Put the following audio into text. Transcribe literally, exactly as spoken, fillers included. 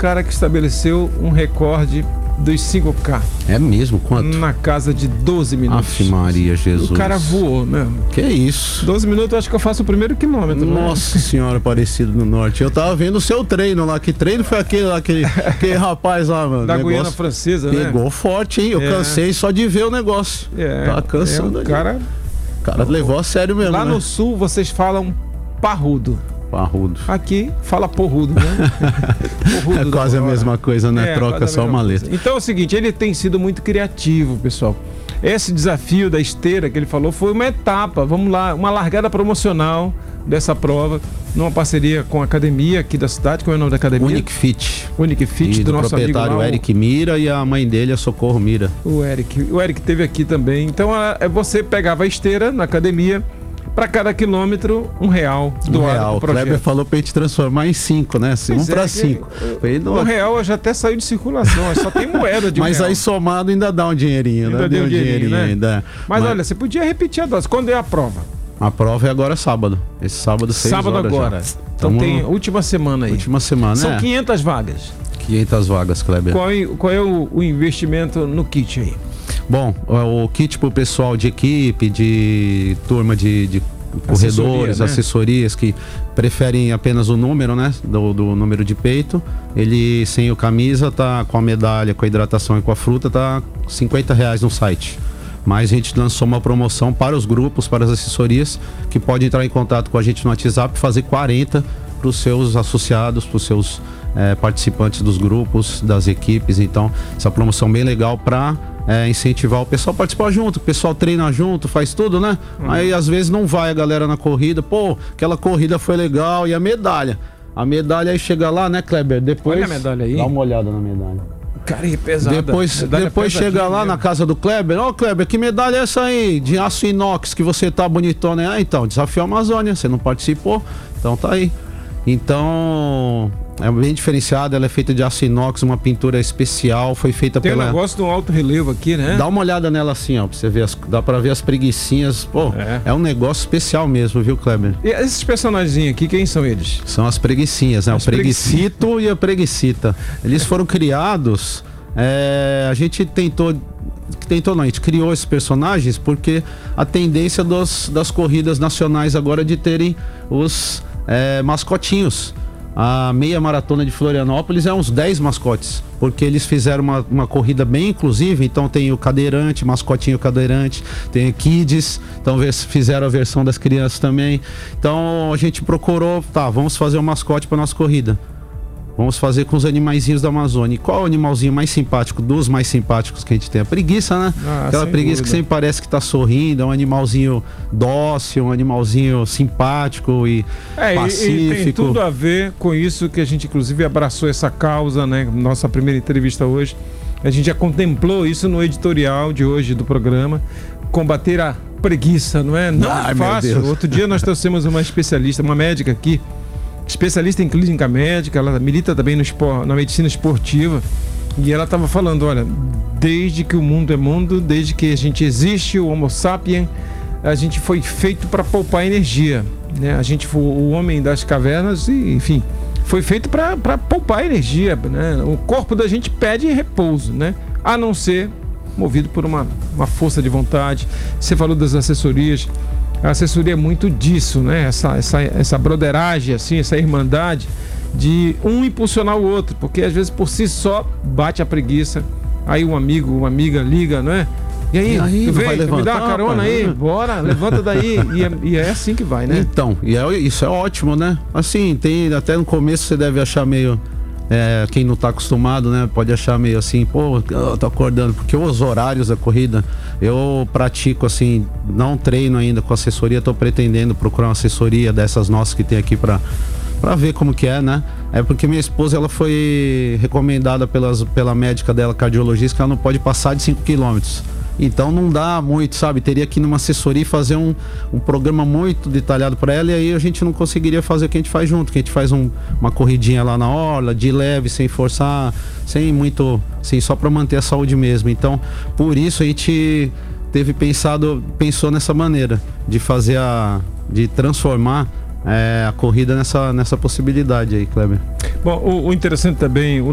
cara que estabeleceu um recorde dos cinco K. É mesmo? Quanto? Na casa de doze minutos. Aff, Maria Jesus. O cara voou mesmo. Que isso? doze minutos eu acho que eu faço o primeiro quilômetro. Nossa, né? Senhora, Aparecido do Norte. Eu tava vendo o seu treino lá. Que treino foi aquele lá, aquele, aquele rapaz lá, mano? Da negócio Guiana Francesa, né? Pegou forte, hein? Eu é. cansei só de ver o negócio. É. Tava cansando. É, o cara... O cara levou a sério mesmo, Lá né? no sul vocês falam parrudo. Parrudo. Aqui fala porrudo, né? Porrudo é quase a mesma coisa, né? É, Troca só uma letra. Então é o seguinte, ele tem sido muito criativo, pessoal. Esse desafio da esteira que ele falou foi uma etapa, vamos lá, uma largada promocional dessa prova, numa parceria com a academia aqui da cidade. Qual é o nome da academia? Unique Fit. Unique Fit, do, do do nosso proprietário amigo lá, Eric Mira, e a mãe dele, a Socorro Mira. O Eric. O Eric teve aqui também. Então é você pegava a esteira na academia, para cada quilômetro, um real doado um real. pro O Kleber falou pra gente transformar em cinco, né? Assim, um é, para cinco. Um real já até saiu de circulação, só tem moeda de um Mas real. aí somado ainda dá um dinheirinho, ainda né? Deu um dinheirinho, dinheirinho né? ainda. Mas, Mas olha, você podia repetir a dose. Quando é a prova? A prova é agora sábado. Esse sábado, seis Sábado horas agora. Já. Então Tamo... tem última semana aí. Última semana, São é. quinhentas vagas. quinhentas vagas, Kleber. Qual é, qual é o, o investimento no kit aí? Bom, o kit pro pessoal de equipe, de turma de, de corredores, Assessoria, né? Assessorias que preferem apenas o número, né? Do, do número de peito. Ele sem o camisa, tá com a medalha, com a hidratação e com a fruta, tá cinquenta reais no site. Mas a gente lançou uma promoção para os grupos, para as assessorias, que pode entrar em contato com a gente no WhatsApp e fazer quarenta para os seus associados, para os seus é, participantes dos grupos, das equipes. Então, essa promoção bem legal para é, incentivar o pessoal a participar junto. O pessoal treina junto, faz tudo, né? Uhum. Aí às vezes não vai a galera na corrida. Pô, aquela corrida foi legal. E a medalha? A medalha aí chega lá, né, Kleber? Depois, olha a medalha aí. Dá uma olhada na medalha. Cara, é pesada. Depois, depois chega lá mesmo. Na casa do Kleber. Ó, oh, Kleber, que medalha é essa aí? De aço inox que você tá bonitona, né? Ah, então, Desafio Amazônia, você não participou, então tá aí. Então, é bem diferenciada, ela é feita de aço inox, uma pintura especial, foi feita Tem pela... Tem um negócio do alto relevo aqui, né? Dá uma olhada nela assim, ó, pra você ver, as... dá pra ver as preguicinhas. Pô, é. é um negócio especial mesmo, viu, Kleber? E esses personagens aqui, quem são eles? São as preguicinhas, né? As o preguicito preguici... e a preguicita. Eles foram criados, é... a gente tentou... Tentou não, a gente criou esses personagens porque a tendência dos, das corridas nacionais agora é de terem os é, mascotinhos. A meia maratona de Florianópolis é uns dez mascotes, porque eles fizeram uma, uma corrida bem inclusiva. Então tem o cadeirante, mascotinho cadeirante, tem kids, então fizeram a versão das crianças também. Então a gente procurou, tá, vamos fazer um mascote para nossa corrida. Vamos fazer com os animaizinhos da Amazônia. E qual é o animalzinho mais simpático, dos mais simpáticos que a gente tem? A preguiça, né? Ah, aquela preguiça dúvida. Que sempre parece que tá sorrindo, é um animalzinho dócil, um animalzinho simpático e é, pacífico. E, e tem tudo a ver com isso que a gente inclusive abraçou essa causa, né? Nossa primeira entrevista hoje. A gente já contemplou isso no editorial de hoje do programa. Combater a preguiça, não é? Não Ai, é fácil. Outro dia nós trouxemos uma especialista, uma médica aqui, especialista em clínica médica, ela milita também no espor, na medicina esportiva, e ela estava falando, olha, desde que o mundo é mundo, desde que a gente existe, o Homo sapiens, a gente foi feito para poupar energia, né? A gente foi o homem das cavernas e, enfim, foi feito para poupar energia, né? O corpo da gente pede repouso, né? A não ser movido por uma, uma força de vontade. Você falou das assessorias. A assessoria é muito disso, né? Essa, essa, essa broderagem, assim, essa irmandade de um impulsionar o outro, porque às vezes por si só bate a preguiça, aí um amigo, uma amiga liga, não é? E aí, e aí tu vem, me dá uma carona pai, aí, né? Bora, levanta daí, e é, e é assim que vai, né? Então, e é, isso é ótimo, né? Assim, tem, até no começo você deve achar meio... É, quem não tá acostumado, né, pode achar meio assim, pô, eu tô acordando, porque os horários da corrida, eu pratico assim, não treino ainda com assessoria, tô pretendendo procurar uma assessoria dessas nossas que tem aqui pra, pra ver como que é, né? É porque minha esposa, ela foi recomendada pelas, pela médica dela, cardiologista, que ela não pode passar de cinco quilômetros. Então não dá muito, sabe? Teria que ir numa assessoria e fazer um, um programa muito detalhado para ela, e aí a gente não conseguiria fazer o que a gente faz junto, que a gente faz um, uma corridinha lá na orla, de leve, sem forçar, sem muito, assim, só para manter a saúde mesmo. Então, por isso a gente teve pensado, pensou nessa maneira de fazer a, de transformar é, a corrida nessa, nessa possibilidade aí, Kleber. Bom, o, o interessante também, o